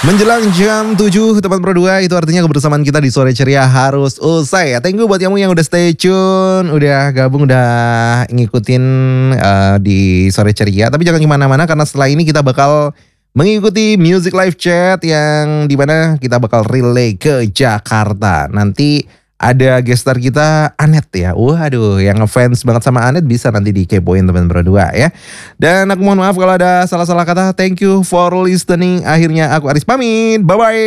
Menjelang jam 7 teman Pro 2, itu artinya kebersamaan kita di Sore Ceria harus usai ya. Thank you buat kamu yang udah stay tune, udah gabung, udah ngikutin di Sore Ceria. Tapi jangan kemana-mana karena setelah ini kita bakal mengikuti Music Live Chat yang dimana kita bakal relay ke Jakarta. Nanti ada gestar kita Anet ya. Waduh, yang ngefans banget sama Anet bisa nanti dikepoin teman Pro 2 ya. Dan aku mohon maaf kalau ada salah-salah kata. Thank you for listening. Akhirnya aku Aris pamit. Bye-bye.